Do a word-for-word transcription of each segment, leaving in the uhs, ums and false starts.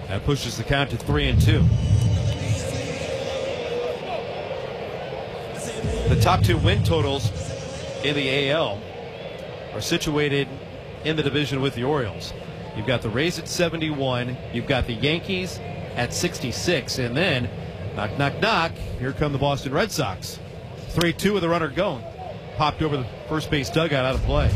That pushes the count to three and two. The top two win totals in the A L are situated in the division with the Orioles. You've got the Rays at seventy-one. You've got the Yankees at sixty-six. And then, knock, knock, knock, here come the Boston Red Sox. three two with a runner going. Popped over the first base dugout out of play.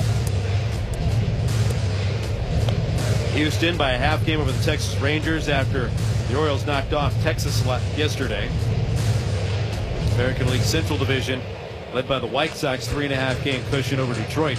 Houston by a half game over the Texas Rangers after the Orioles knocked off Texas yesterday. American League Central Division led by the White Sox, three and a half game cushion over Detroit.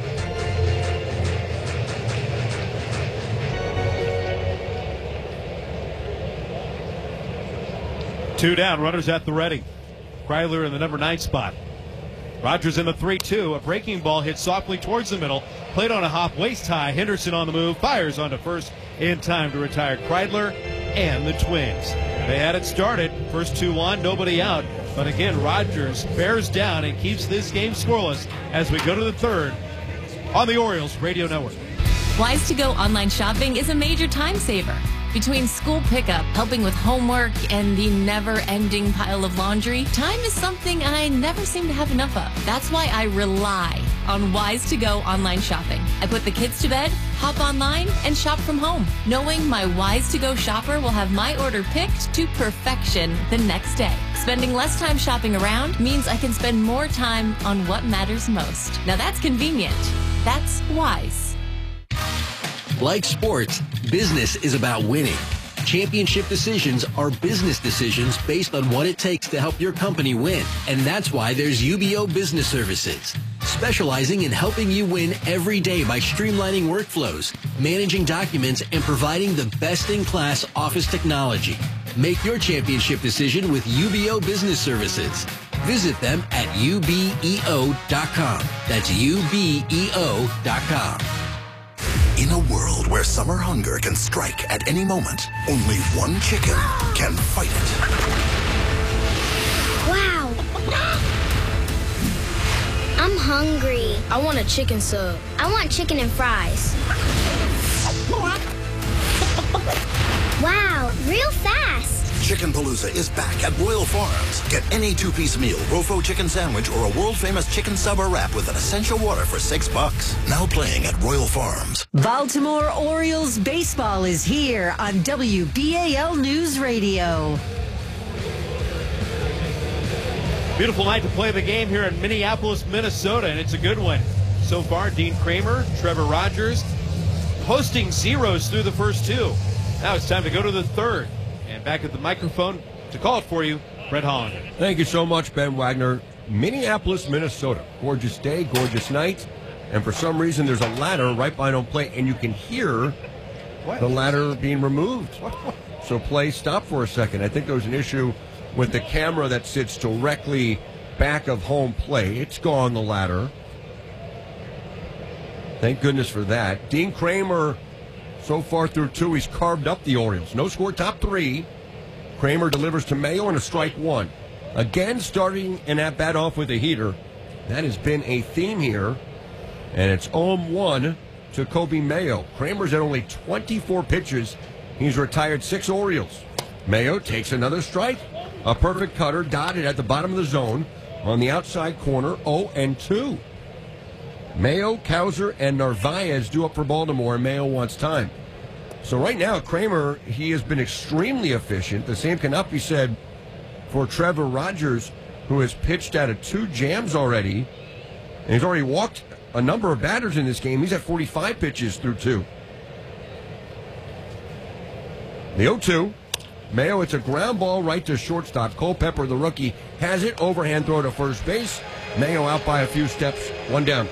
Two down, runners at the ready. Kreidler in the number nine spot. Rogers in the three two. A breaking ball hit softly towards the middle. Played on a hop, waist high. Henderson on the move. Fires onto first in time to retire Kreidler and the Twins. They had it started. First two on, nobody out. But again, Rogers bears down and keeps this game scoreless as we go to the third on the Orioles Radio Network. Wise to Go online shopping is a major time saver. Between school pickup, helping with homework, and the never-ending pile of laundry, time is something I never seem to have enough of. That's why I rely on Wise to Go online shopping. I put the kids to bed, hop online, and shop from home, knowing my Wise to Go shopper will have my order picked to perfection the next day. Spending less time shopping around means I can spend more time on what matters most. Now that's convenient. That's Wise. Like sports, business is about winning. Championship decisions are business decisions based on what it takes to help your company win. And that's why there's U B O Business Services, specializing in helping you win every day by streamlining workflows, managing documents, and providing the best-in-class office technology. Make your championship decision with U B O Business Services. Visit them at U B E O dot com. That's U B E O dot com. In a world where summer hunger can strike at any moment, only one chicken can fight it. Wow! I'm hungry. I want a chicken sub. I want chicken and fries. Wow, real fast. Chicken Palooza is back at Royal Farms. Get any two-piece meal, Rofo chicken sandwich, or a world-famous chicken sub or wrap with an essential water for six bucks. Now playing at Royal Farms. Baltimore Orioles baseball is here on W B A L News Radio. Beautiful night to play the game here in Minneapolis, Minnesota, and it's a good one. So far, Dean Kramer, Trevor Rogers, posting zeros through the first two. Now it's time to go to the third. And back at the microphone to call it for you, Brett Hollander. Thank you so much, Ben Wagner. Minneapolis, Minnesota. Gorgeous day, gorgeous night. And for some reason, there's a ladder right behind home plate, and you can hear what? the ladder being removed. What? What? So play stop for a second. I think there was an issue with the camera that sits directly back of home plate. It's gone, the ladder. Thank goodness for that. Dean Kramer, so far through two, he's carved up the Orioles. No score, top three. Kramer delivers to Mayo and a strike one. Again, starting an at-bat off with a heater. That has been a theme here. And it's oh one to Kobe Mayo. Kramer's at only twenty-four pitches. He's retired six Orioles. Mayo takes another strike. A perfect cutter dotted at the bottom of the zone on the outside corner, oh and two. Mayo, Cowser, and Narvaez due up for Baltimore, and Mayo wants time. So right now, Kramer, he has been extremely efficient. The same cannot be said for Trevor Rogers, who has pitched out of two jams already. And he's already walked a number of batters in this game. He's at forty-five pitches through two. The oh two. Mayo, it's a ground ball right to shortstop. Culpepper, the rookie, has it. Overhand throw to first base. Mayo out by a few steps. One down.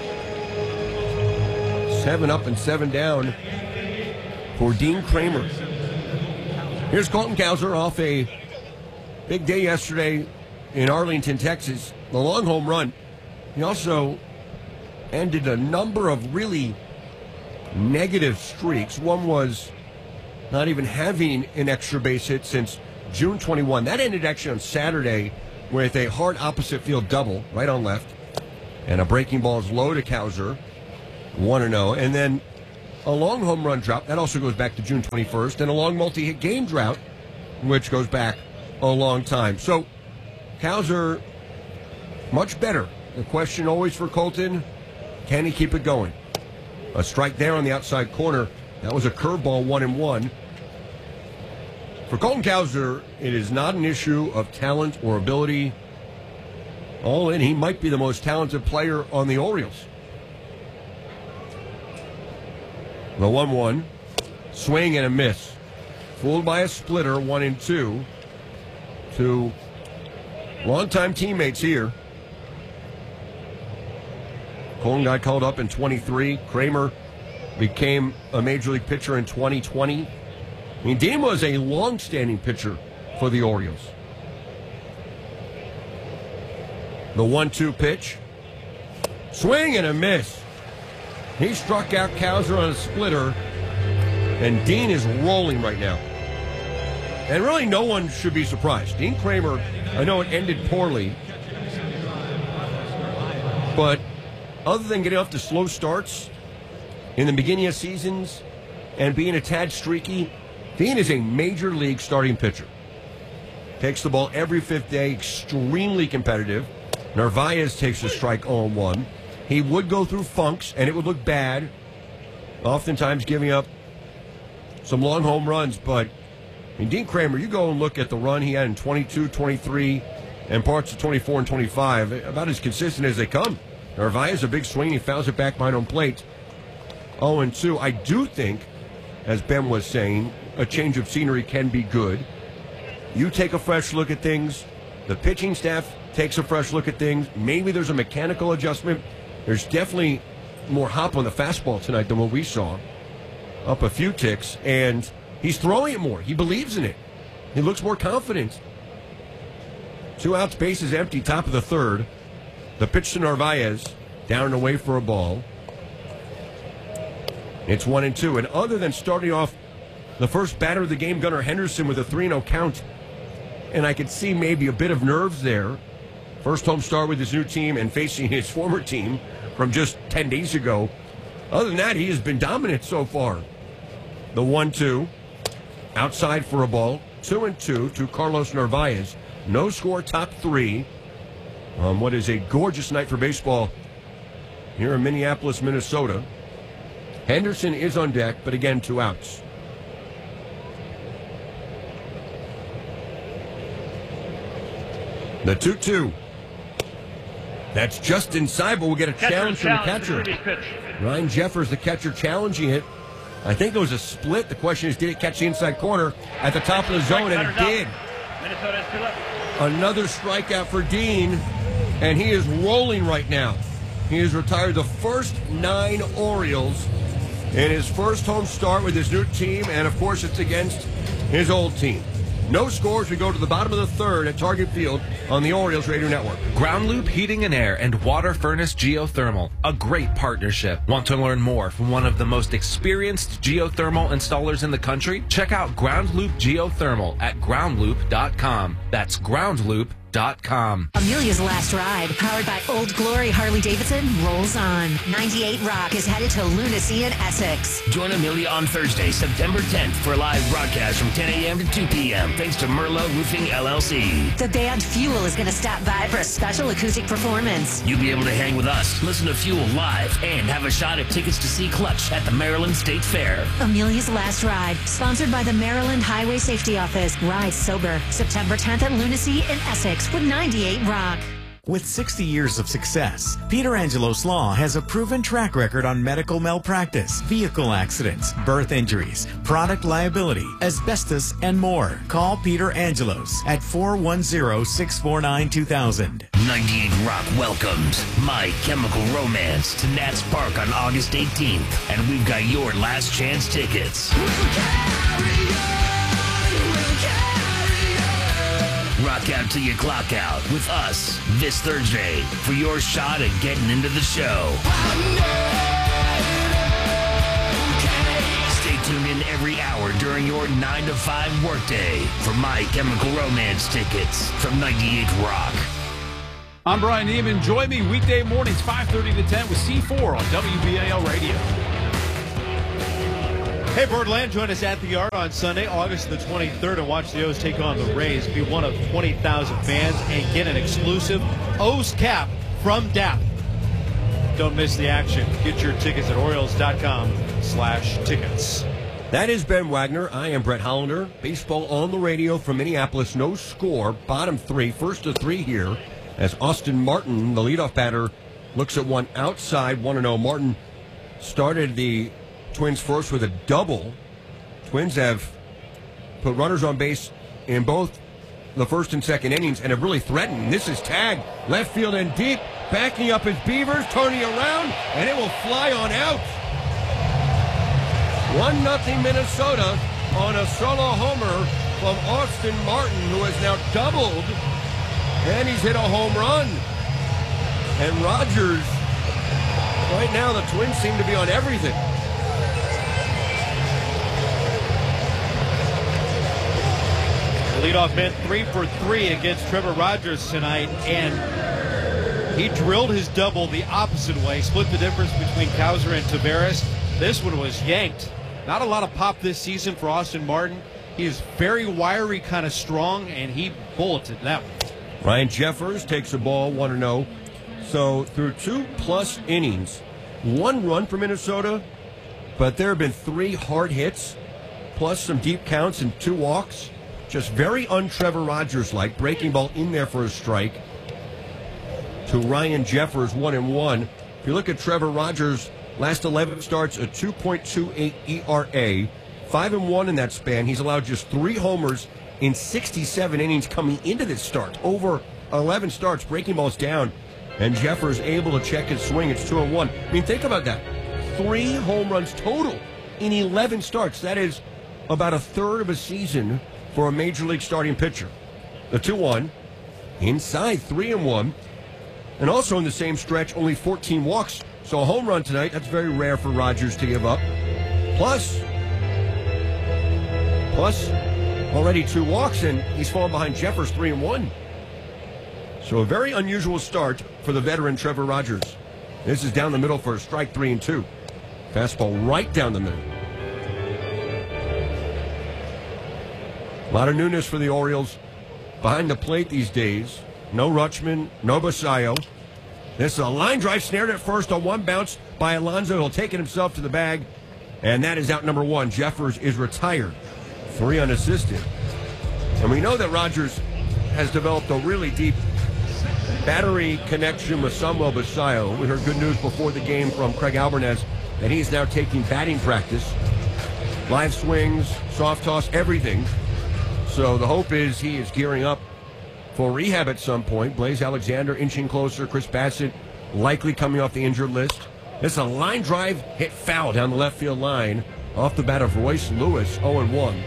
Seven up and seven down for Dean Kramer. Here's Colton Cowser off a big day yesterday in Arlington, Texas. The long home run. He also ended a number of really negative streaks. One was not even having an extra base hit since June twenty-first. That ended actually on Saturday with a hard opposite field double right on left. And a breaking ball is low to Cowser. one and oh. And then a long home run drought. That also goes back to June twenty-first. And a long multi-hit game drought, which goes back a long time. So, Cowser, much better. The question always for Colton, can he keep it going? A strike there on the outside corner. That was a curveball, one and one. For Colton Cowser, it is not an issue of talent or ability. All in, he might be the most talented player on the Orioles. The one one. Swing and a miss. Fooled by a splitter, one and two. To longtime teammates here. Colton got called up in twenty-three. Kramer became a major league pitcher in twenty twenty. I mean, Dean was a long-standing pitcher for the Orioles. The one two pitch. Swing and a miss. He struck out Cowser on a splitter, and Dean is rolling right now. And really, no one should be surprised. Dean Kramer, I know it ended poorly, but other than getting off to slow starts in the beginning of seasons and being a tad streaky, Dean is a major league starting pitcher. Takes the ball every fifth day, extremely competitive. Narvaez takes a strike oh one. He would go through funks, and it would look bad, oftentimes giving up some long home runs. But, I mean, Dean Kramer, you go and look at the run he had in twenty-two, twenty-three, and parts of twenty-four and twenty-five, about as consistent as they come. Narvaez, a big swing, he fouls it back behind home plate. oh and two. I do think, as Ben was saying, a change of scenery can be good. You take a fresh look at things. The pitching staff takes a fresh look at things. Maybe there's a mechanical adjustment. There's definitely more hop on the fastball tonight than what we saw. Up a few ticks, and he's throwing it more. He believes in it. He looks more confident. Two outs, bases empty, top of the third. The pitch to Narvaez, down and away for a ball. It's one and two. And other than starting off the first batter of the game, Gunnar Henderson, with a three and oh count, and I could see maybe a bit of nerves there. First home start with his new team and facing his former team from just ten days ago. Other than that, he has been dominant so far. The one two. Outside for a ball. Two and two to Carlos Narvaez. No score, top three. Um, what is a gorgeous night for baseball here in Minneapolis, Minnesota. Henderson is on deck, but again, two outs. The two two. That's just inside, but we'll get a catcher challenge from the catcher. Ryan Jeffers, the catcher, challenging it. I think it was a split. The question is, did it catch the inside corner at the top of the zone? And it did. Minnesota has two left. Another strikeout for Dean, and he is rolling right now. He has retired the first nine Orioles in his first home start with his new team, and of course it's against his old team. No scores. We go to the bottom of the third at Target Field on the Orioles Radio Network. Ground Loop Heating and Air and Water Furnace Geothermal, a great partnership. Want to learn more from one of the most experienced geothermal installers in the country? Check out Ground Loop Geothermal at ground loop dot com. That's ground loop dot com. Amelia's Last Ride, powered by Old Glory Harley-Davidson, rolls on. ninety-eight Rock is headed to Lunacy in Essex. Join Amelia on Thursday, September tenth for a live broadcast from ten a.m. to two p.m. thanks to Merlot Roofing, L L C. The band Fuel is going to stop by for a special acoustic performance. You'll be able to hang with us, listen to Fuel live, and have a shot at tickets to see Clutch at the Maryland State Fair. Amelia's Last Ride, sponsored by the Maryland Highway Safety Office. Ride sober, September tenth at Lunacy in Essex with ninety-eight Rock. With sixty years of success, Peter Angelos Law has a proven track record on medical malpractice, vehicle accidents, birth injuries, product liability, asbestos, and more. Call Peter Angelos at four one zero, six four nine, two thousand. ninety-eight Rock welcomes My Chemical Romance to Nats Park on August eighteenth, and we've got your last chance tickets. Rock out till you clock out with us this Thursday for your shot at getting into the show. Stay tuned in every hour during your nine to five workday for My Chemical Romance tickets from ninety-eight Rock. I'm Brian Neiman. Join me weekday mornings five thirty to ten with C four on W B A L Radio. Hey, Bird Land, join us at the Yard on Sunday, August the twenty-third, and watch the O's take on the Rays. Be one of twenty thousand fans and get an exclusive O's cap from D A P. Don't miss the action. Get your tickets at Orioles.com slash tickets. That is Ben Wagner. I am Brett Hollander. Baseball on the radio from Minneapolis. No score. Bottom three. First to three here as Austin Martin, the leadoff batter, looks at one outside. one and oh. Martin started the Twins first with a double. Twins have put runners on base in both the first and second innings and have really threatened. This is tagged left field and deep. Backing up his Beavers, turning around, and it will fly on out. one nothing Minnesota on a solo homer from Austin Martin, who has now doubled, and he's hit a home run. And Rogers, right now the Twins seem to be on everything. The leadoff man three for three against Trevor Rogers tonight, and he drilled his double the opposite way, split the difference between Cowser and Taveras. This one was yanked. Not a lot of pop this season for Austin Martin. He is very wiry, kind of strong, and he bulleted that one. Ryan Jeffers takes the ball one and oh. So through two plus innings, one run for Minnesota, but there have been three hard hits, plus some deep counts and two walks. Just very un-Trevor Rogers-like. Breaking ball in there for a strike. To Ryan Jeffers, one and one. If you look at Trevor Rogers, last eleven starts, a two point two eight E R A, five and one in that span. He's allowed just three homers in sixty-seven innings coming into this start. Over eleven starts, breaking balls down, and Jeffers able to check his swing. It's two and one. I mean, think about that. Three home runs total in eleven starts. That is about a third of a season for a major league starting pitcher. The two one, inside three and one. And also in the same stretch, only fourteen walks. So a home run tonight, that's very rare for Rogers to give up. Plus, plus already two walks, and he's fallen behind Jeffers three and one. So a very unusual start for the veteran Trevor Rogers. This is down the middle for a strike, three and two. Fastball right down the middle. A lot of newness for the Orioles behind the plate these days. No Rutschman, no Basayo. This is a line drive snared at first on one bounce by Alonso. He'll take it himself to the bag, and that is out number one. Jeffers is retired, three unassisted. And we know that Rogers has developed a really deep battery connection with Samuel Basayo. We heard good news before the game from Craig Albernez that he's now taking batting practice. Live swings, soft toss, everything. So the hope is he is gearing up for rehab at some point. Blaze Alexander inching closer. Chris Bassett likely coming off the injured list. This is a line drive hit foul down the left field line off the bat of Royce Lewis, oh and one.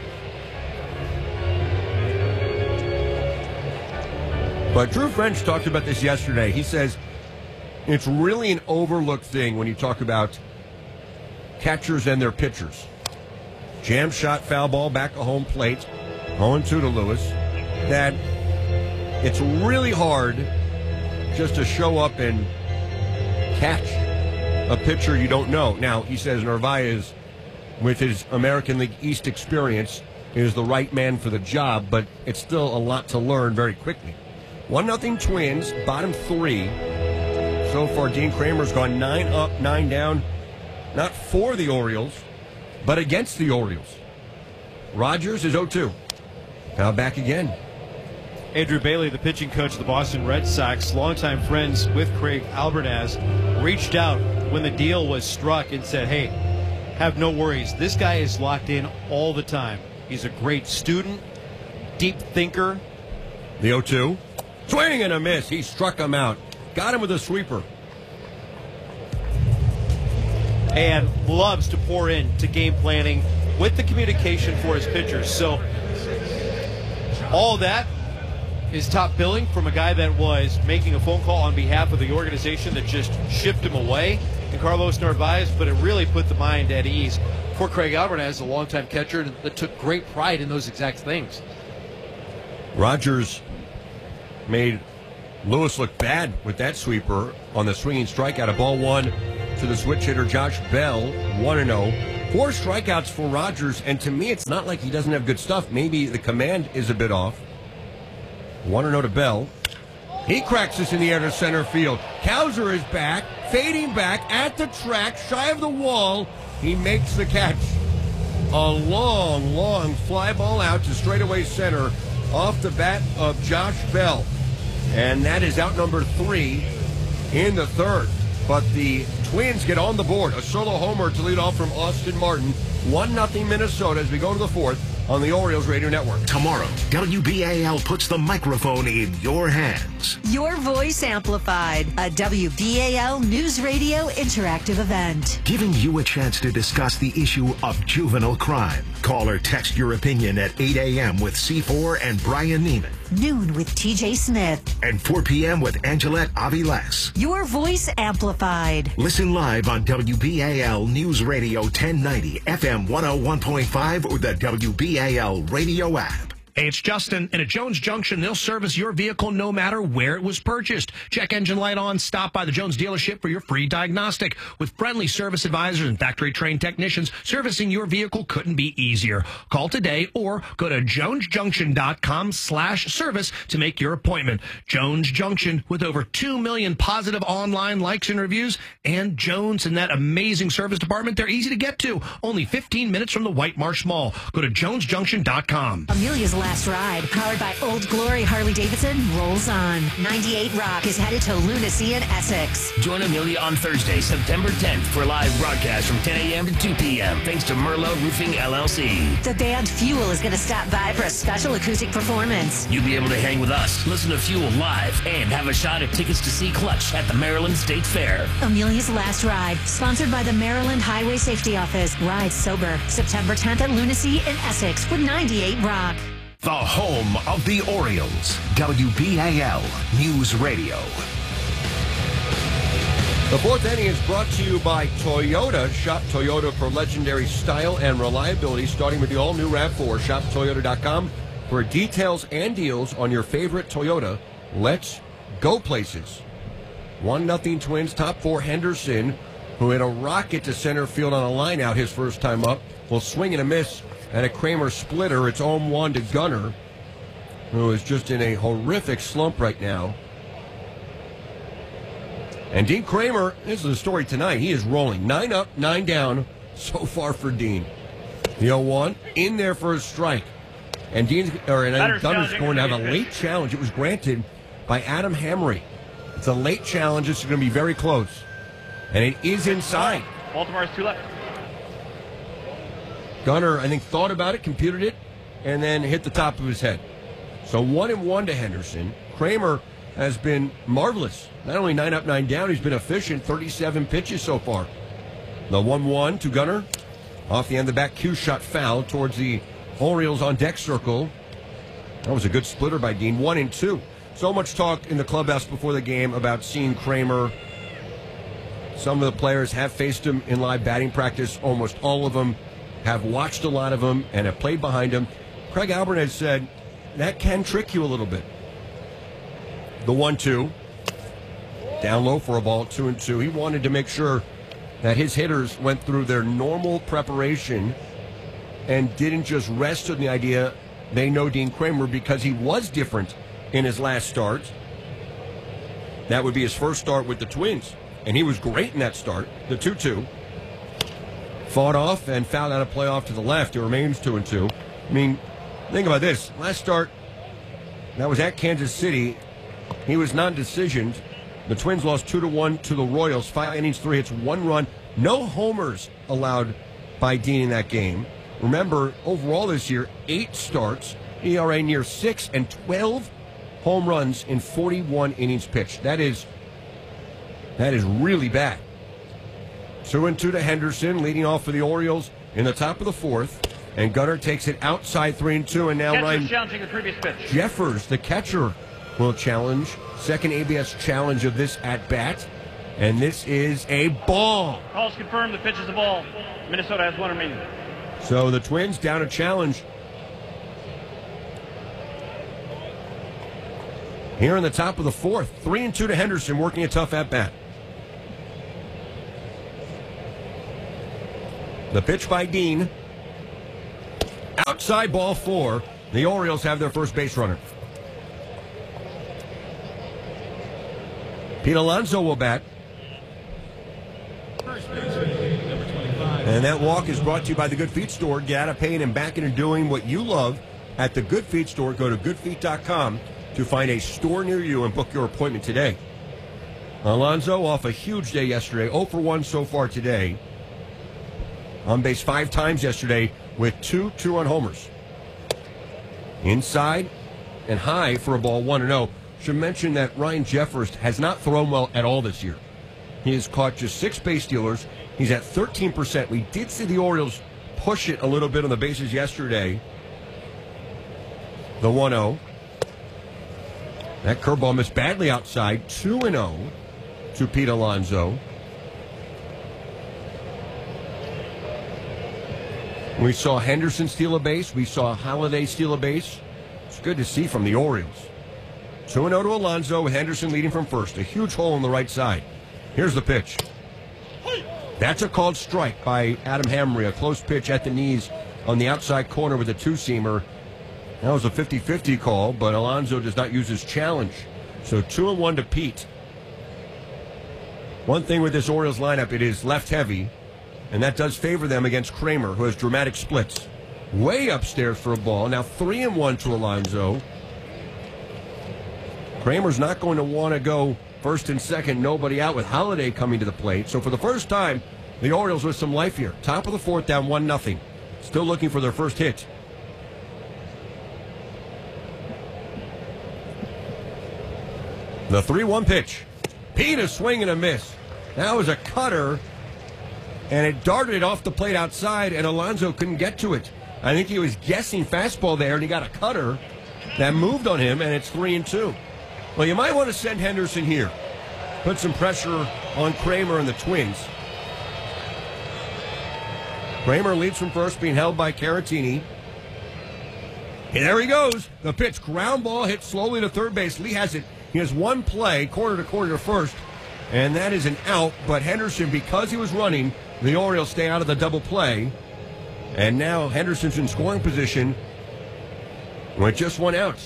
But Drew French talked about this yesterday. He says it's really an overlooked thing when you talk about catchers and their pitchers. Jam shot, foul ball, back to home plate, oh and two to Lewis. That it's really hard just to show up and catch a pitcher you don't know. Now, he says Narvaez, with his American League East experience, is the right man for the job, but it's still a lot to learn very quickly. one nothing Twins, bottom three. So far, Dean Kramer's gone nine up, nine down. Not for the Orioles, but against the Orioles. Rogers is oh two. Now back again. Andrew Bailey, the pitching coach of the Boston Red Sox, longtime friends with Craig Albernaz, reached out when the deal was struck and said, hey, have no worries. This guy is locked in all the time. He's a great student, deep thinker. The oh two. Swing and a miss. He struck him out. Got him with a sweeper. And loves to pour into game planning with the communication for his pitchers. So all that is top billing from a guy that was making a phone call on behalf of the organization that just shipped him away, and Carlos Narvaez, but it really put the mind at ease for Craig Albernaz, a longtime catcher that took great pride in those exact things. Rogers made Lewis look bad with that sweeper on the swinging strikeout. A ball one to the switch hitter Josh Bell, one and oh. Four strikeouts for Rogers, and to me, it's not like he doesn't have good stuff. Maybe the command is a bit off. one oh to Bell. He cracks this in the air to center field. Cowser is back, fading back at the track, shy of the wall. He makes the catch. A long, long fly ball out to straightaway center off the bat of Josh Bell. And that is out number three in the third. But the Twins get on the board. A solo homer to lead off from Austin Martin. one nothing Minnesota as we go to the fourth on the Orioles Radio Network. Tomorrow, W B A L puts the microphone in your hands. Your Voice Amplified, a W B A L News Radio interactive event. Giving you a chance to discuss the issue of juvenile crime. Call or text your opinion at eight a.m. with C four and Brian Neiman. Noon with T J Smith. And four p.m. with Angelette Aviles. Your Voice Amplified. Listen live on W B A L News Radio ten ninety, F M one oh one point five, or the W B A L radio app. Hey, it's Justin, and at Jones Junction, they'll service your vehicle no matter where it was purchased. Check engine light on, stop by the Jones dealership for your free diagnostic. With friendly service advisors and factory-trained technicians, servicing your vehicle couldn't be easier. Call today or go to jonesjunction.com slash service to make your appointment. Jones Junction, with over two million positive online likes and reviews, and Jones and that amazing service department, they're easy to get to. Only fifteen minutes from the White Marsh Mall. Go to jones junction dot com. Amelia's Last Ride, powered by Old Glory Harley-Davidson, rolls on. ninety-eight Rock is headed to Lunacy in Essex. Join Amelia on Thursday, September tenth for a live broadcast from ten a.m. to two p.m. thanks to Merlot Roofing, L L C. The band Fuel is going to stop by for a special acoustic performance. You'll be able to hang with us, listen to Fuel live, and have a shot at tickets to see Clutch at the Maryland State Fair. Amelia's Last Ride, sponsored by the Maryland Highway Safety Office. Ride sober. September tenth at Lunacy in Essex with ninety-eight Rock. The home of the Orioles. W B A L News Radio. The fourth inning is brought to you by Toyota. Shop Toyota for legendary style and reliability, starting with the all-new RAV four. Shop Toyota dot com for details and deals on your favorite Toyota. Let's go places. one nothing Twins. Top four Henderson, who hit a rocket to center field on a line out his first time up, will swing and a miss. And a Kramer splitter. It's oh one to Gunnar, who is just in a horrific slump right now. And Dean Kramer, this is the story tonight. He is rolling. Nine up, nine down so far for Dean. The oh one in there for a strike. And Dean's or and Gunner's going to have a late challenge. It was granted by Adam Hamry. It's a late challenge. This is going to be very close. And it is inside. Baltimore's two left. Gunnar, I think, thought about it, computed it, and then hit the top of his head. So one and one to Henderson. Kramer has been marvelous. Not only nine up, nine down, he's been efficient. thirty-seven pitches so far. The one one to Gunnar. Off the end of the back, Q shot foul towards the Orioles on deck circle. That was a good splitter by Dean. One and two. So much talk in the clubhouse before the game about seeing Kramer. Some of the players have faced him in live batting practice. Almost all of them have watched a lot of him and have played behind him. Craig Albert has said that can trick you a little bit. The one two. Down low for a ball, two and two. He wanted to make sure that his hitters went through their normal preparation and didn't just rest on the idea they know Dean Kramer because he was different in his last start. That would be his first start with the Twins. And he was great in that start, the two two. Fought off and fouled out a playoff to the left. It remains two and two. I mean, think about this. Last start, that was at Kansas City. He was non-decisioned. The Twins lost two to one to the Royals. Five innings, three hits, one run. No homers allowed by Dean in that game. Remember, overall this year, eight starts, E R A near six, and twelve home runs in forty-one innings pitched. That is, that is really bad. Two and two to Henderson, leading off for the Orioles in the top of the fourth. And Gunnar takes it outside three and two. And now Catcher's Ryan challenging the previous pitch. Jeffers, the catcher, will challenge. Second A B S challenge of this at bat. And this is a ball. Calls confirmed. The pitch is a ball. Minnesota has one remaining. So the Twins down a challenge. Here in the top of the fourth. Three and two to Henderson, working a tough at bat. The pitch by Dean. Outside ball four. The Orioles have their first base runner. Pete Alonso will bat. And that walk is brought to you by the Good Feet Store. Get out of pain and back into doing what you love at the Good Feet Store. Go to good feet dot com to find a store near you and book your appointment today. Alonso off a huge day yesterday. oh for one so far today. On base five times yesterday with two two-run homers. Inside and high for a ball one and oh. Should mention that Ryan Jeffers has not thrown well at all this year. He has caught just six base stealers. He's at thirteen percent. We did see the Orioles push it a little bit on the bases yesterday. The one oh. That curveball missed badly outside. two and oh to Pete Alonso. We saw Henderson steal a base. We saw Halladay steal a base. It's good to see from the Orioles. two and oh to Alonso with Henderson leading from first. A huge hole on the right side. Here's the pitch. That's a called strike by Adam Hamry. A close pitch at the knees on the outside corner with a two-seamer. That was a fifty-fifty call, but Alonso does not use his challenge. So two and one to Pete. One thing with this Orioles lineup, it is left-heavy, and that does favor them against Kramer, who has dramatic splits. Way upstairs for a ball. Now three and one to Alonso. Kramer's not going to want to go first and second, nobody out with Halladay coming to the plate. So for the first time, the Orioles with some life here. Top of the fourth, down one nothing. Still looking for their first hit. The three one pitch. Pete, a swing and a miss. That was a cutter, and it darted off the plate outside, and Alonso couldn't get to it. I think he was guessing fastball there, and he got a cutter that moved on him, and it's three and two. Well, you might want to send Henderson here. Put some pressure on Kramer and the Twins. Kramer leads from first, being held by Caratini. And there he goes. The pitch, ground ball, hit slowly to third base. Lee has it. He has one play, corner to corner to first, and that is an out. But Henderson, because he was running, the Orioles stay out of the double play. And now Henderson's in scoring position with just one out.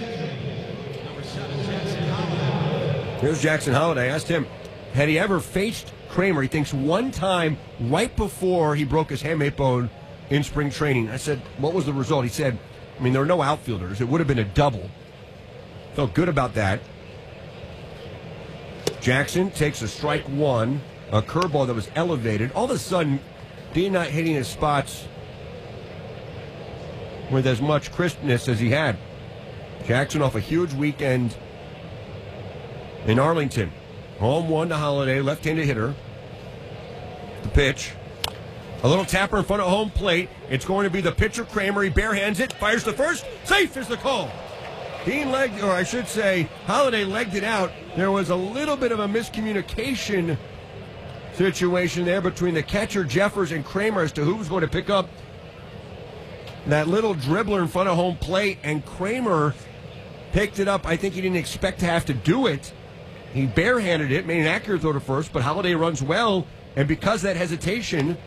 Here's Jackson Halladay. I asked him, had he ever faced Kramer? He thinks one time right before he broke his hamate bone in spring training. I said, what was the result? He said, I mean, there were no outfielders. It would have been a double. Felt good about that. Jackson takes a strike one, a curveball that was elevated. All of a sudden, Dean not hitting his spots with as much crispness as he had. Jackson off a huge weekend in Arlington. Home one to Halladay, left-handed hitter. The pitch. A little tapper in front of home plate. It's going to be the pitcher, Kramer. He barehands it, fires to first. Safe is the call. Dean legged, or I should say, Halladay legged it out. There was a little bit of a miscommunication situation there between the catcher, Jeffers, and Kramer as to who was going to pick up that little dribbler in front of home plate, and Kramer picked it up. I think he didn't expect to have to do it. He barehanded it, made an accurate throw to first, but Halladay runs well, and because of that hesitation,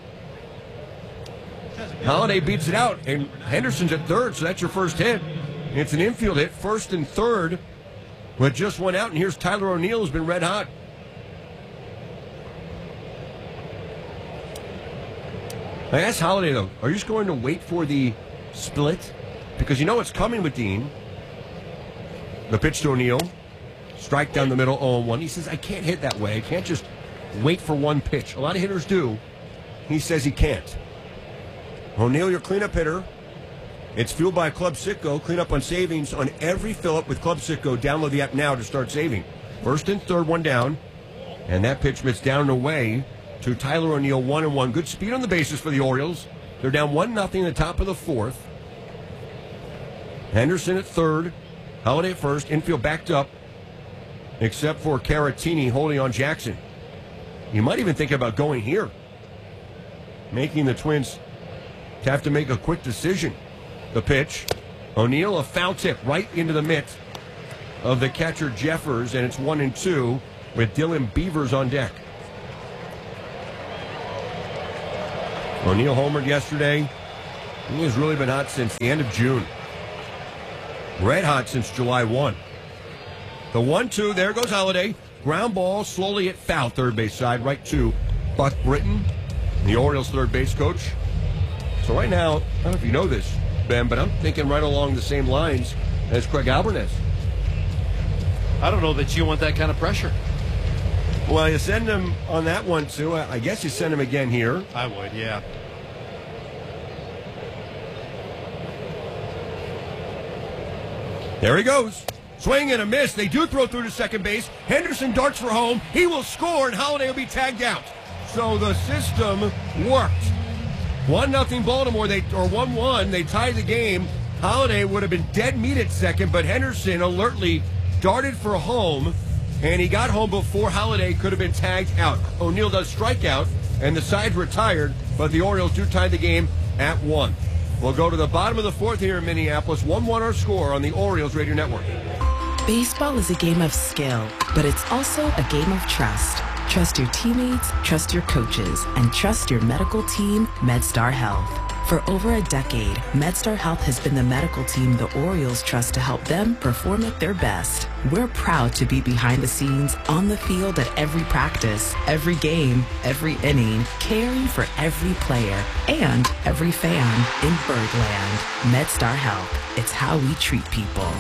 Halladay beats it out, and Henderson's at third, so that's your first hit. It's an infield hit, first and third, with just one out, and here's Tyler O'Neill, who's been red hot. I asked Halladay, though, are you just going to wait for the split? Because you know it's coming with Dean. The pitch to O'Neill. Strike down the middle, oh one. He says, I can't hit that way. I can't just wait for one pitch. A lot of hitters do. He says he can't. O'Neill, your cleanup hitter. It's fueled by Club Citgo. Clean up on savings on every fill-up with Club Citgo. Download the app now to start saving. First and third, one down. And that pitch gets down and away to Tyler O'Neill, one and one. Good speed on the bases for the Orioles. They're down one nothing in the top of the fourth. Henderson at third. Halladay at first. Infield backed up, except for Caratini holding on Jackson. You might even think about going here, making the Twins have to make a quick decision. The pitch. O'Neill, a foul tip right into the mitt of the catcher Jeffers, and it's one and two with Dylan Beavers on deck. O'Neill homered yesterday. He has really been hot since the end of June. Red hot since July first. The one two, there goes Holiday. Ground ball slowly at foul, third base side, right to Buck Britton, the Orioles third base coach. So right now, I don't know if you know this, Ben, but I'm thinking right along the same lines as Craig Alvarez. I don't know that you want that kind of pressure. Well, you send him on that one, too. I guess you send him again here. I would, yeah. There he goes. Swing and a miss. They do throw through to second base. Henderson darts for home. He will score, and Holiday will be tagged out. So the system worked. one nothing Baltimore, they or one one. They tied the game. Holiday would have been dead meat at second, but Henderson alertly darted for home, and he got home before Holiday could have been tagged out. O'Neill does strike out, and the side's retired, but the Orioles do tie the game at one. We'll go to the bottom of the fourth here in Minneapolis. one one our score on the Orioles Radio Network. Baseball is a game of skill, but it's also a game of trust. Trust your teammates, trust your coaches, and trust your medical team, MedStar Health. For over a decade, MedStar Health has been the medical team the Orioles trust to help them perform at their best. We're proud to be behind the scenes, on the field at every practice, every game, every inning, caring for every player and every fan in Birdland. MedStar Health. It's how we treat people.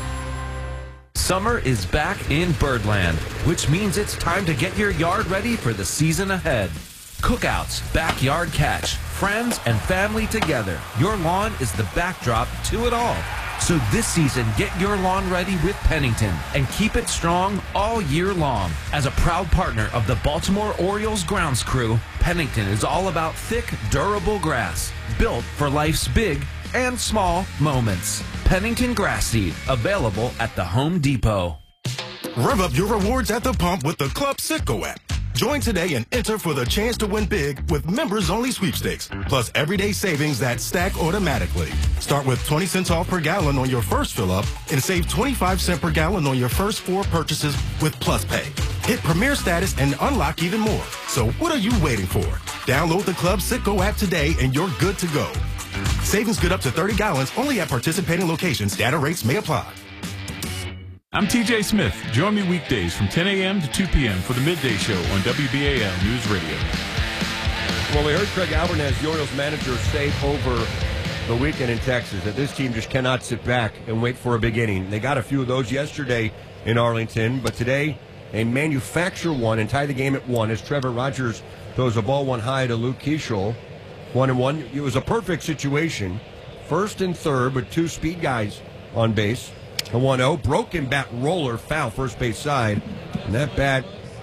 Summer is back in Birdland, which means it's time to get your yard ready for the season ahead. Cookouts, backyard catch, friends and family together. Your lawn is the backdrop to it all. So this season, get your lawn ready with Pennington and keep it strong all year long. As a proud partner of the Baltimore Orioles grounds crew, Pennington is all about thick, durable grass, built for life's big and small moments. Pennington Grass Seed, available at the Home Depot. Rev up your rewards at the pump with the Club Citgo app. Join today and enter for the chance to win big with members-only sweepstakes, plus everyday savings that stack automatically. Start with twenty cents off per gallon on your first fill-up and save twenty-five cents per gallon on your first four purchases with Plus Pay. Hit Premier status and unlock even more. So what are you waiting for? Download the Club Citgo app today and you're good to go. Savings good up to thirty gallons only at participating locations. Data rates may apply. I'm T J Smith. Join me weekdays from ten a.m. to two p.m. for the Midday Show on W B A L News Radio. Well, we heard Craig Alvarez, the Orioles manager, say over the weekend in Texas that this team just cannot sit back and wait for a big inning. They got a few of those yesterday in Arlington, but today they manufacture one and tie the game at one as Trevor Rogers throws a ball one high to Luke Keeschel. One and one. It was a perfect situation. First and third with two speed guys on base. A one oh. Broken bat roller foul first base side. And that bat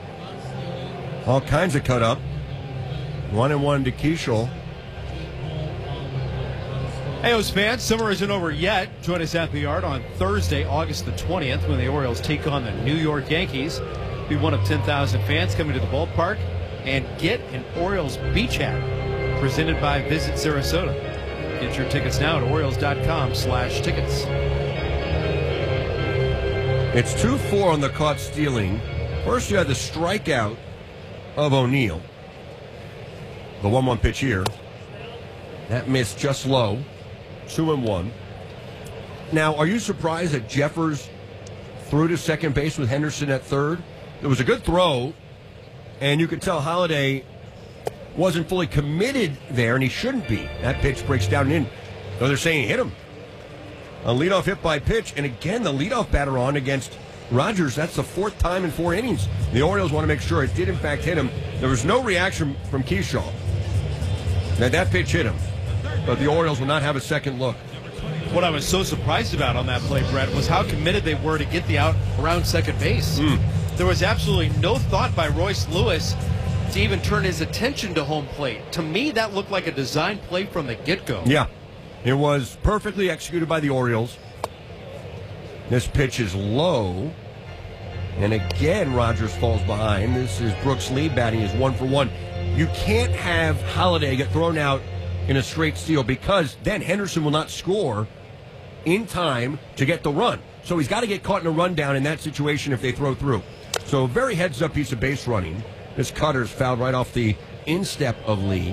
all kinds of cut up. One and one to Keeschel. Hey, O's fans, summer isn't over yet. Join us at the Yard on Thursday, August the twentieth, when the Orioles take on the New York Yankees. Be one of ten thousand fans coming to the ballpark and get an Orioles beach hat presented by Visit Sarasota. Get your tickets now at Orioles.com slash tickets. It's two four on the caught stealing. First you had the strikeout of O'Neill. The one one pitch here. That missed just low. Two and one. Now, are you surprised that Jeffers threw to second base with Henderson at third? It was a good throw, and you could tell Holiday wasn't fully committed there, and he shouldn't be. That pitch breaks down and in. Though they're saying he hit him. A leadoff hit by pitch, and again, the leadoff batter on against Rogers. That's the fourth time in four innings. The Orioles want to make sure it did, in fact, hit him. There was no reaction from Keeschel that that pitch hit him, but the Orioles will not have a second look. What I was so surprised about on that play, Brett, was how committed they were to get the out around second base. Mm. There was absolutely no thought by Royce Lewis to even turn his attention to home plate. To me, that looked like a design play from the get-go. Yeah, it was perfectly executed by the Orioles. This pitch is low, and again Rogers falls behind. This is Brooks Lee batting his one for one. You can't have Holiday get thrown out in a straight steal because then Henderson will not score in time to get the run. So he's got to get caught in a rundown in that situation if they throw through. So a very heads-up piece of base running. This cutter's fouled right off the instep of Lee.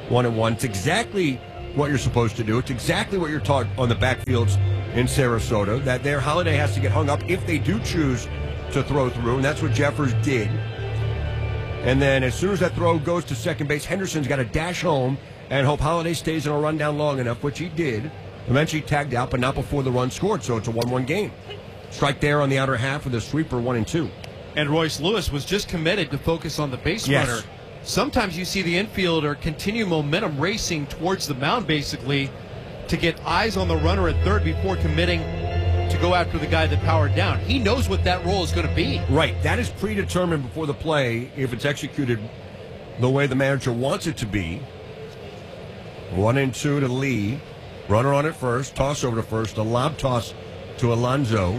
one and one. It's exactly what you're supposed to do. It's exactly what you're taught on the backfields in Sarasota, that their Holiday has to get hung up if they do choose to throw through, and that's what Jeffers did. And then as soon as that throw goes to second base, Henderson's got to dash home and hope Holiday stays in a rundown long enough, which he did. Eventually tagged out, but not before the run scored, so it's a one one game. Strike there on the outer half with a sweeper, one and two. And Royce Lewis was just committed to focus on the base Yes. runner. Sometimes you see the infielder continue momentum racing towards the mound, basically, to get eyes on the runner at third before committing to go after the guy that powered down. He knows what that role is going to be. Right. That is predetermined before the play if it's executed the way the manager wants it to be. One and two to Lee. Runner on at first. Toss over to first. A lob toss to Alonso.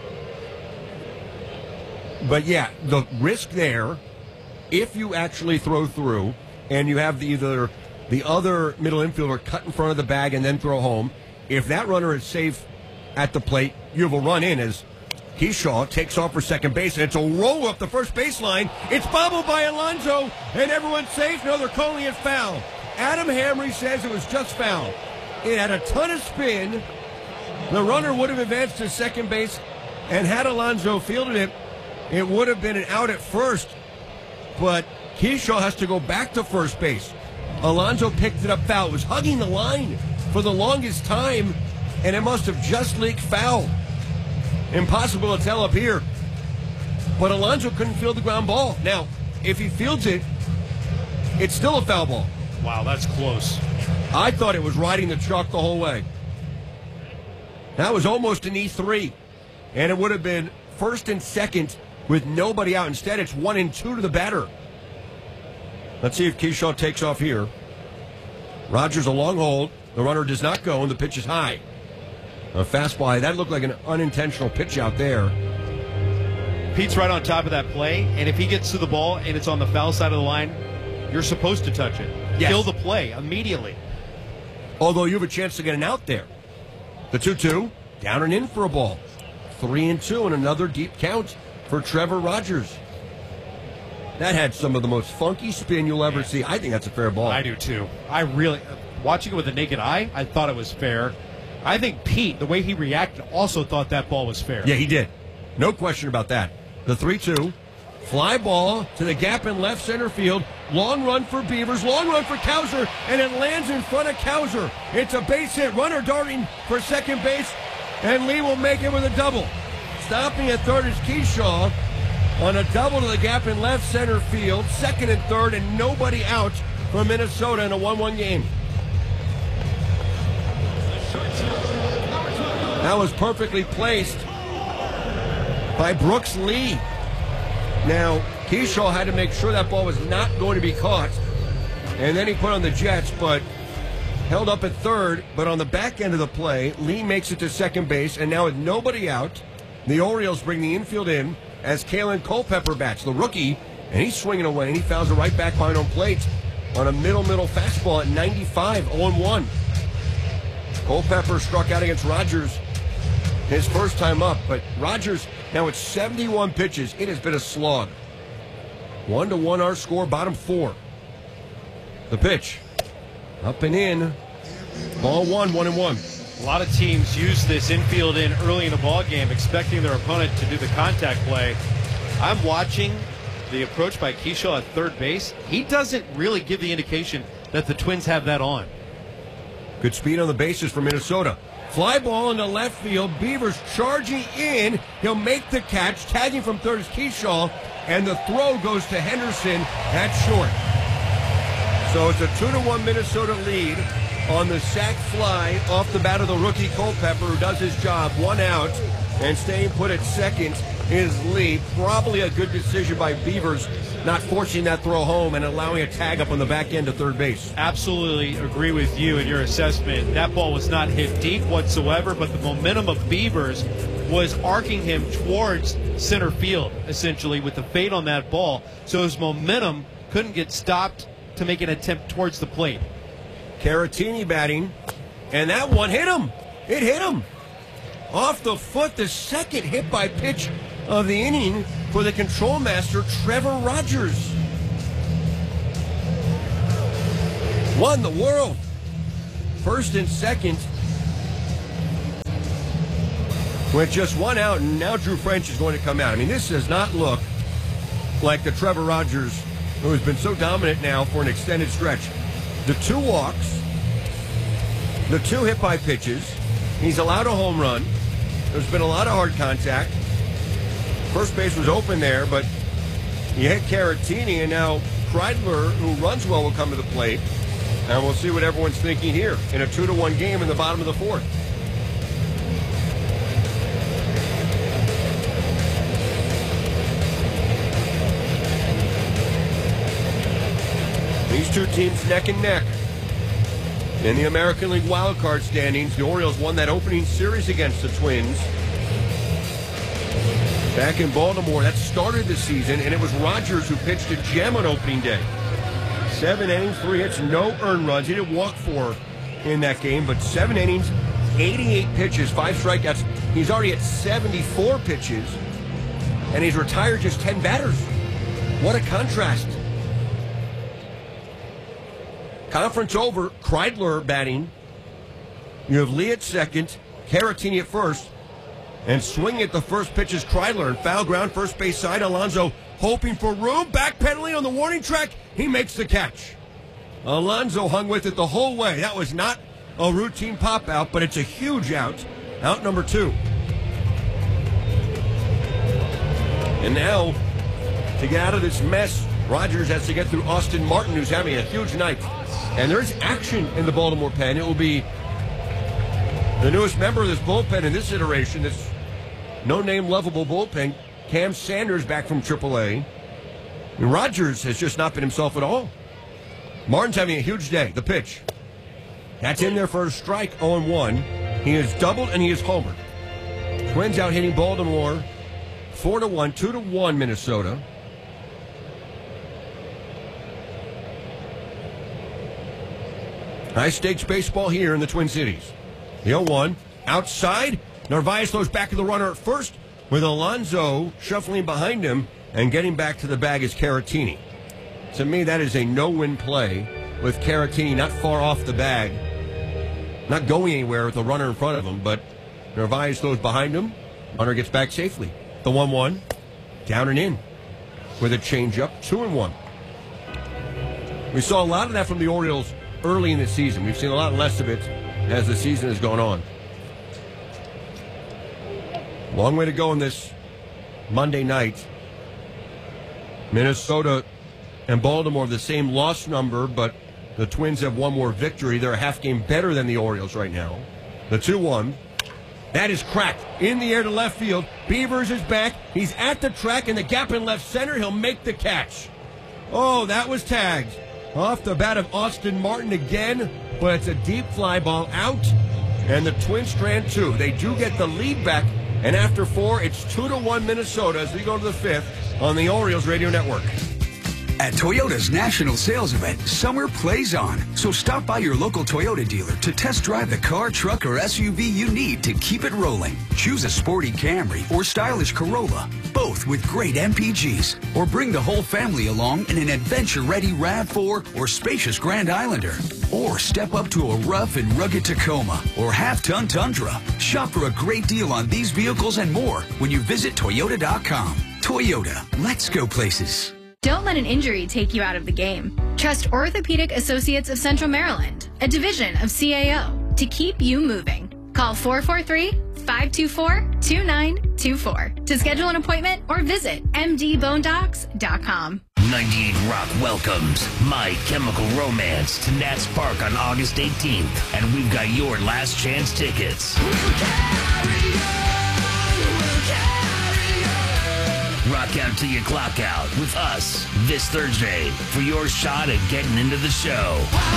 But, yeah, the risk there, if you actually throw through and you have the, either the other middle infielder cut in front of the bag and then throw home, if that runner is safe at the plate, you have a run in as Keyshaw takes off for second base, and it's a roll up the first baseline. It's bobbled by Alonso, and everyone's safe. No, they're calling it foul. Adam Hamry says it was just foul. It had a ton of spin. The runner would have advanced to second base, and had Alonso fielded it, it would have been an out at first. But Keyshaw has to go back to first base. Alonso picked it up foul. It was hugging the line for the longest time, and it must have just leaked foul. Impossible to tell up here. But Alonso couldn't field the ground ball. Now, if he fields it, it's still a foul ball. Wow, that's close. I thought it was riding the chalk the whole way. That was almost an E three. And it would have been first and second with nobody out. Instead, it's one and two to the batter. Let's see if Keyshaw takes off here. Rogers a long hold. The runner does not go, and the pitch is high. A fastball. That looked like an unintentional pitch out there. Pete's right on top of that play, and if he gets to the ball and it's on the foul side of the line, you're supposed to touch it. Yes. Kill the play immediately. Although you have a chance to get an out there. The two two, down and in for a ball. Three and two, and another deep count for Trevor Rogers. That had some of the most funky spin you'll ever see. I think that's a fair ball. I do too. I really, watching it with the naked eye, I thought it was fair. I think Pete, the way he reacted, also thought that ball was fair. Yeah, he did. No question about that. The three two. Fly ball to the gap in left center field. Long run for Beavers. Long run for Cowser. And it lands in front of Cowser. It's a base hit. Runner darting for second base. And Lee will make it with a double. Stopping at third is Keyshaw on a double to the gap in left center field. Second and third, and nobody out for Minnesota in a one one game. That was perfectly placed by Brooks Lee. Now, Keyshaw had to make sure that ball was not going to be caught. And then he put on the Jets, but held up at third. But on the back end of the play, Lee makes it to second base. And now with nobody out, the Orioles bring the infield in as Kalen Culpepper bats, the rookie. And he's swinging away, and he fouls it right back behind home plate on a middle-middle fastball at ninety-five, oh one. Culpepper struck out against Rogers his first time up, but Rogers, now it's seventy-one pitches. It has been a slog. One to one our score, bottom four. The pitch. Up and in. Ball one, one and one. A lot of teams use this infield in early in the ball game, expecting their opponent to do the contact play. I'm watching the approach by Keyshaw at third base. He doesn't really give the indication that the Twins have that on. Good speed on the bases for Minnesota. Fly ball into left field. Beavers charging in. He'll make the catch. Tagging from third is Keyshaw. And the throw goes to Henderson at short. So it's a two to one Minnesota lead on the sac fly off the bat of the rookie Culpepper, who does his job. One out. And staying put at second is Lee. Probably a good decision by Beavers, not forcing that throw home and allowing a tag up on the back end of third base. Absolutely agree with you in your assessment. That ball was not hit deep whatsoever, but the momentum of Beavers was arcing him towards center field, essentially, with the fade on that ball. So his momentum couldn't get stopped to make an attempt towards the plate. Caratini batting, and that one hit him. It hit him. Off the foot, the second hit by pitch of the inning for the control master, Trevor Rogers. won the world. First and second with just one out, and now Drew French is going to come out. I mean, this does not look like the Trevor Rogers who has been so dominant now for an extended stretch. The two walks, the two hit-by pitches. He's allowed a home run. There's been a lot of hard contact. First base was open there, but he hit Caratini, and now Kreidler, who runs well, will come to the plate. And we'll see what everyone's thinking here in a two to one game in the bottom of the fourth. These two teams neck and neck. In the American League wildcard standings, the Orioles won that opening series against the Twins back in Baltimore. That started the season, and it was Rogers who pitched a gem on opening day. Seven innings, three hits, no earned runs. He didn't walk four in that game, but seven innings, eighty-eight pitches, five strikeouts. He's already at seventy-four pitches, and he's retired just ten batters. What a contrast. Conference over, Kreidler batting. You have Lee at second, Caratini at first, and swinging at the first pitch is Kreidler, and foul ground, first base side. Alonso hoping for room, back penalty on the warning track. He makes the catch. Alonso hung with it the whole way. That was not a routine pop out, but it's a huge out. Out number two. And now, to get out of this mess, Rogers has to get through Austin Martin, who's having a huge night. And there's action in the Baltimore pen. It will be the newest member of this bullpen in this iteration, this no-name lovable bullpen, Cam Sanders, back from triple A. And Rogers has just not been himself at all. Martin's having a huge day. The pitch. That's in there for a strike, oh and one. He has doubled and he has homered. Twins out hitting Baltimore four to one, two to one Minnesota. High stakes baseball here in the Twin Cities. The oh one outside. Narvaez throws back to the runner at first with Alonso shuffling behind him, and getting back to the bag is Caratini. To me, that is a no-win play with Caratini not far off the bag, not going anywhere with the runner in front of him, but Narvaez throws behind him. Runner gets back safely. The one one down and in with a changeup, two and one. We saw a lot of that from the Orioles early in the season. We've seen a lot less of it as the season has gone on. Long way to go in this Monday night. Minnesota and Baltimore have the same loss number, but the Twins have one more victory. They're a half game better than the Orioles right now. The two one. That is cracked in the air to left field. Beavers is back. He's at the track in the gap in left center. He'll make the catch. Oh, that was tagged. Off the bat of Austin Martin again, but it's a deep fly ball out, and the Twins strand two. They do get the lead back, and after four, it's two to one Minnesota as we go to the fifth on the Orioles Radio Network. At Toyota's national sales event, summer plays on. So stop by your local Toyota dealer to test drive the car, truck, or S U V you need to keep it rolling. Choose a sporty Camry or stylish Corolla, both with great M P Gs. Or bring the whole family along in an adventure-ready RAV four or spacious Grand Islander. Or step up to a rough and rugged Tacoma or half-ton Tundra. Shop for a great deal on these vehicles and more when you visit Toyota dot com. Toyota, let's go places. Don't let an injury take you out of the game. Trust Orthopedic Associates of Central Maryland, a division of C A O, to keep you moving. Call four four three, five two four, two nine two four to schedule an appointment or visit m d bone docs dot com. ninety-eight Rock welcomes My Chemical Romance to Nats Park on August eighteenth, and we've got your last chance tickets. Rock out till you clock out with us this Thursday for your shot at getting into the show.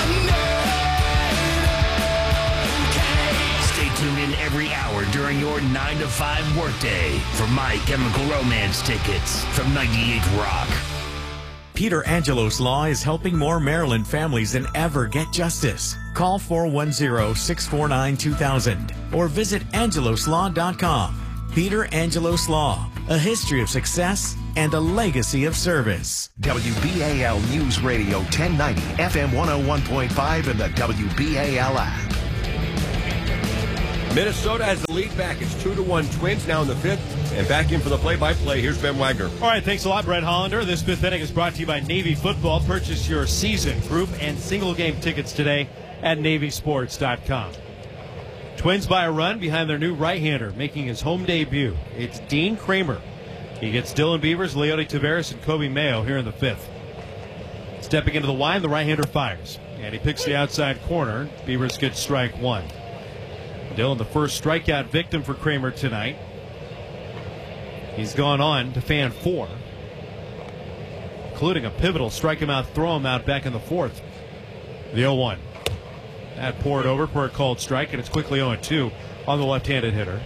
Stay tuned in every hour during your nine to five workday for My Chemical Romance tickets from ninety-eight Rock. Peter Angelos Law is helping more Maryland families than ever get justice. Call four one zero, six four nine, two thousand or visit angelos law dot com. Peter Angelos Law, a history of success and a legacy of service. W B A L News Radio ten ninety, F M one oh one point five, and the W B A L app. Minnesota has the lead back. It's two to one Twins now in the fifth. And back in for the play-by-play, here's Ben Wagner. All right, thanks a lot, Brett Hollander. This fifth inning is brought to you by Navy Football. Purchase your season, group, and single-game tickets today at Navy Sports dot com. Twins by a run behind their new right-hander, making his home debut. It's Dean Kramer. He gets Dylan Beavers, Leody Taveras, and Kobe Mayo here in the fifth. Stepping into the line, the right-hander fires, and he picks the outside corner. Beavers gets strike one. Dylan, the first strikeout victim for Kramer tonight. He's gone on to fan four, including a pivotal strike him out, throw him out back in the fourth. The oh one. That poured over for a called strike, and it's quickly oh two on the left-handed hitter.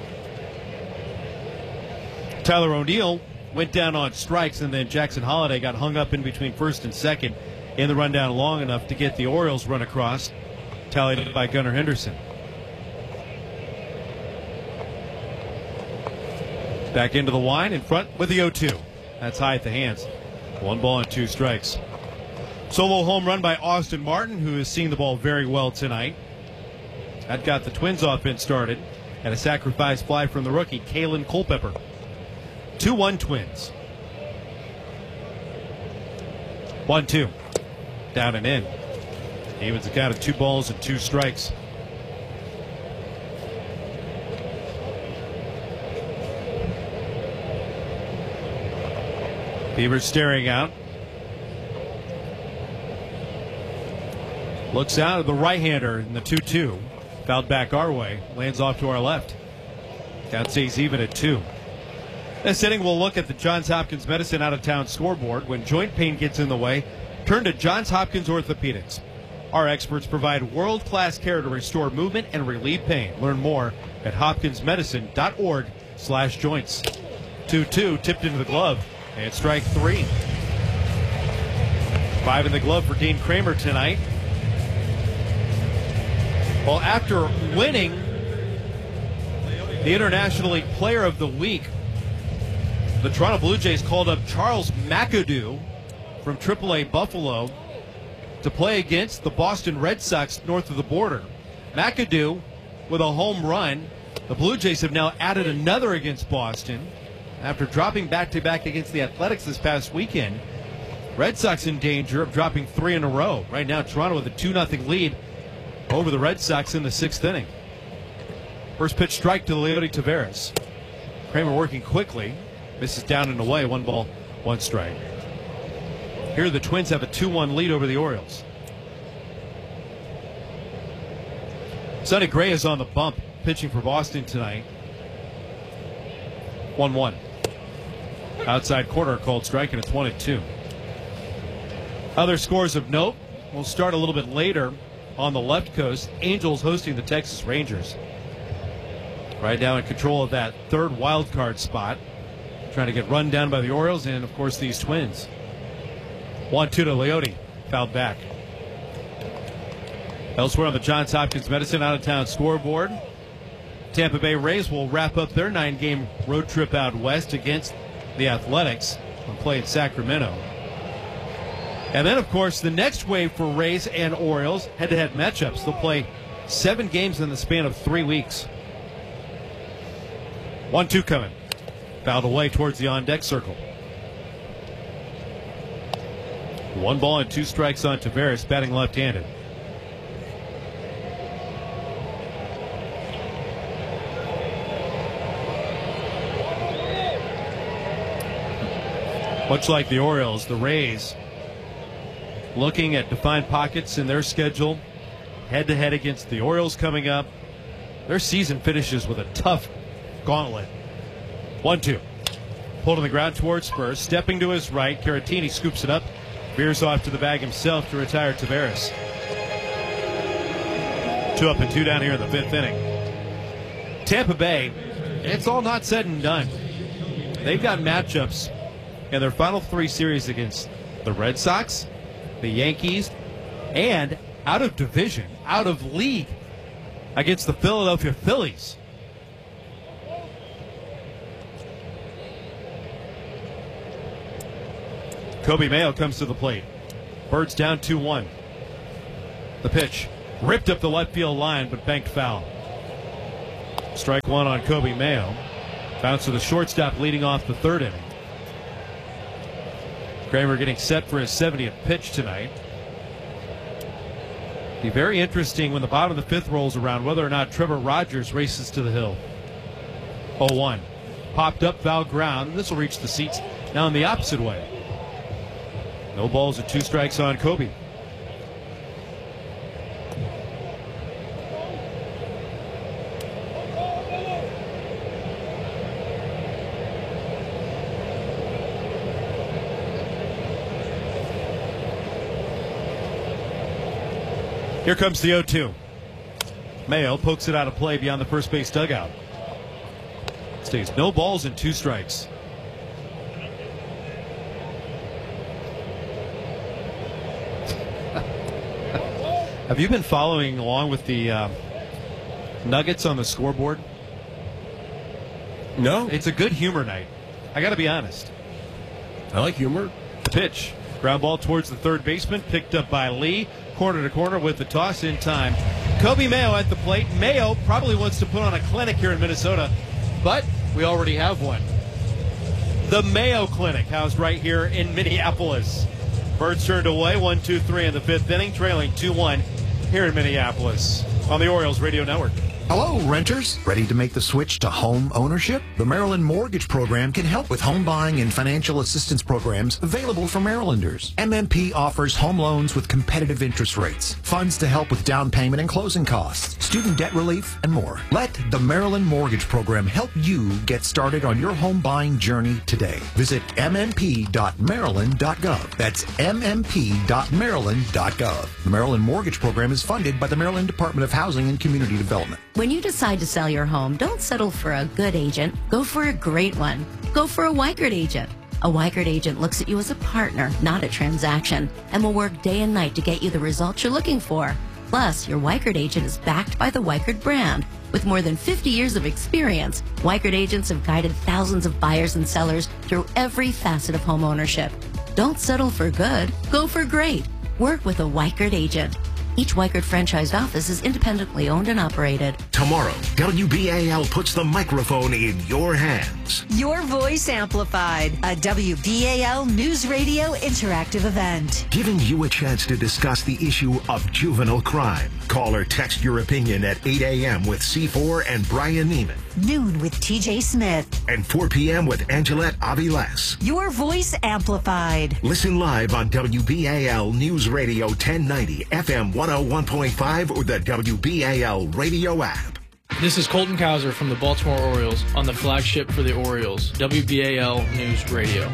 Tyler O'Neill went down on strikes, and then Jackson Holliday got hung up in between first and second in the rundown long enough to get the Orioles run across, tallied by Gunnar Henderson. Back into the line in front with the oh two. That's high at the hands. One ball and two strikes. Solo home run by Austin Martin, who has seen the ball very well tonight. That got the Twins offense started. And a sacrifice fly from the rookie, Kalen Culpepper. two one Twins. one two. Down and in. Evens a count of two balls and two strikes. Beavers staring out. Looks out at the right-hander in the two two. Fouled back our way. Lands off to our left. Count stays even at two. This inning, we'll look at the Johns Hopkins Medicine out-of-town scoreboard. When joint pain gets in the way, turn to Johns Hopkins Orthopedics. Our experts provide world-class care to restore movement and relieve pain. Learn more at hopkins medicine dot org slash joints. two two tipped into the glove. And strike three. Five in the glove for Dean Kramer tonight. Well, after winning the International League Player of the Week, the Toronto Blue Jays called up Charles McAdoo from triple A Buffalo to play against the Boston Red Sox north of the border. McAdoo with a home run. The Blue Jays have now added another against Boston. After dropping back-to-back against the Athletics this past weekend, Red Sox in danger of dropping three in a row. Right now, Toronto with a two nothing lead over the Red Sox in the sixth inning. First pitch strike to Leody Taveras. Kramer working quickly. Misses down and away. One ball, one strike. Here the Twins have a two one lead over the Orioles. Sonny Gray is on the bump, pitching for Boston tonight. one one. Outside corner, called strike, and it's one and two. Other scores of note. We'll start a little bit later on the left coast. Angels hosting the Texas Rangers. Right now in control of that third wild card spot. Trying to get run down by the Orioles and, of course, these Twins. one two to Leody. Fouled back. Elsewhere on the Johns Hopkins Medicine out-of-town scoreboard, Tampa Bay Rays will wrap up their nine-game road trip out west against the Athletics and play in Sacramento. And then, of course, the next wave for Rays and Orioles, head-to-head matchups. They'll play seven games in the span of three weeks. one two coming. Fouled away towards the on-deck circle. One ball and two strikes on Taveras, batting left-handed. Much like the Orioles, the Rays looking at defined pockets in their schedule, head-to-head against the Orioles coming up. Their season finishes with a tough gauntlet. one two. Pulled on the ground towards Spurs. Stepping to his right, Caratini scoops it up. Veers off to the bag himself to retire Taveras. Two up and two down here in the fifth inning. Tampa Bay, it's all not said and done. They've got matchups in their final three series against the Red Sox, the Yankees, and out of division, out of league, against the Philadelphia Phillies. Kobe Mayo comes to the plate. Birds down two one. The pitch ripped up the left field line, but banked foul. Strike one on Kobe Mayo. Bounce to the shortstop leading off the third inning. Kramer getting set for his seventieth pitch tonight. Be very interesting when the bottom of the fifth rolls around whether or not Trevor Rogers races to the hill. oh one. Popped up, foul ground. This will reach the seats now in the opposite way. No balls and two strikes on Kobe. Here comes the oh two. Mayo pokes it out of play beyond the first base dugout. Stays no balls and two strikes. Have you been following along with the uh, Nuggets on the scoreboard? No. It's a good humor night. I got to be honest. I like humor. The pitch. Ground ball towards the third baseman. Picked up by Lee. Corner to corner with the toss in time. Kobe Mayo at the plate. Mayo probably wants to put on a clinic here in Minnesota, but we already have one. The Mayo Clinic, housed right here in Minneapolis. Birds turned away, one two three in the fifth inning, trailing two one here in Minneapolis on the Orioles Radio Network. Hello, renters. Ready to make the switch to home ownership? The Maryland Mortgage Program can help with home buying and financial assistance programs available for Marylanders. M M P offers home loans with competitive interest rates, funds to help with down payment and closing costs, student debt relief, and more. Let the Maryland Mortgage Program help you get started on your home buying journey today. Visit m m p dot maryland dot gov. That's m m p dot maryland dot gov. The Maryland Mortgage Program is funded by the Maryland Department of Housing and Community Development. When you decide to sell your home, don't settle for a good agent. Go for a great one. Go for a Weichert agent. A Weichert agent looks at you as a partner, not a transaction, and will work day and night to get you the results you're looking for. Plus, your Weichert agent is backed by the Weichert brand. With more than fifty years of experience, Weichert agents have guided thousands of buyers and sellers through every facet of home ownership. Don't settle for good. Go for great. Work with a Weichert agent. Each Weichert franchised office is independently owned and operated. Tomorrow, W B A L puts the microphone in your hands. Your Voice Amplified, a W B A L News Radio interactive event. Giving you a chance to discuss the issue of juvenile crime. Call or text your opinion at eight a.m. with C four and Brian Neiman. Noon with T J Smith. And four p.m. with Angelette Aviles. Your Voice Amplified. Listen live on W B A L News Radio ten ninety, F M one oh one point five, or the W B A L radio app. This is Colton Cowser from the Baltimore Orioles on the flagship for the Orioles, W B A L News Radio.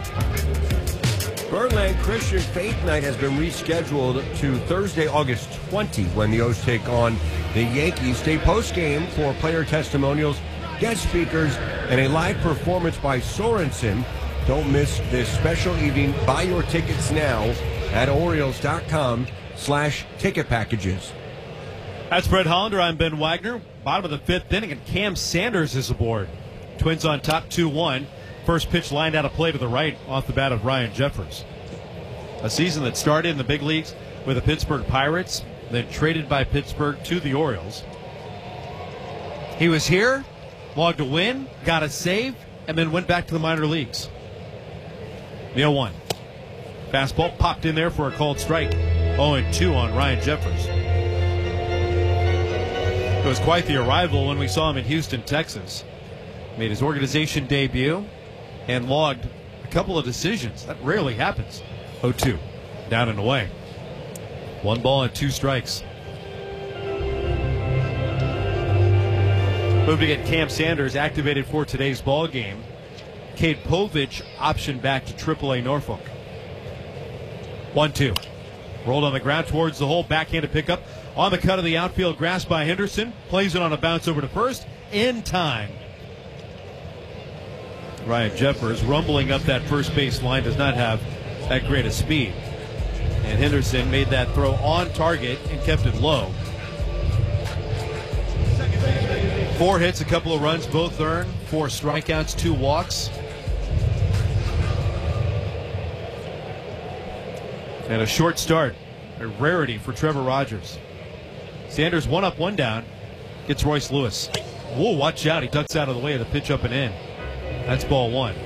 Birdland Christian Faith Night has been rescheduled to Thursday, August twentieth, when the O's take on the Yankees. Stay post-game for player testimonials, guest speakers, and a live performance by Sorensen. Don't miss this special evening. Buy your tickets now at Orioles.com slash ticket packages. That's Brett Hollander. I'm Ben Wagner. Bottom of the fifth inning, and Cam Sanders is aboard. Twins on top two one. First pitch lined out of play to the right off the bat of Ryan Jeffers. A season that started in the big leagues with the Pittsburgh Pirates, then traded by Pittsburgh to the Orioles. He was here, logged a win, got a save, and then went back to the minor leagues. The oh one. Fastball popped in there for a called strike. oh and two on Ryan Jeffers. It was quite the arrival when we saw him in Houston, Texas. Made his organization debut and logged a couple of decisions. That rarely happens. oh two. Down and away. One ball and two strikes. Move to get Cam Sanders activated for today's ball game. Cade Povich optioned back to triple A Norfolk. one two. Rolled on the ground towards the hole. Backhanded pickup on the cut of the outfield grass by Henderson. Plays it on a bounce over to first. In time. Ryan Jeffers rumbling up that first base line does not have that great a speed. And Henderson made that throw on target and kept it low. Four hits, a couple of runs, both earned. Four strikeouts, two walks. And a short start, a rarity for Trevor Rogers. Sanders one up, one down. Gets Royce Lewis. Whoa, watch out. He ducks out of the way of the pitch up and in. That's ball one.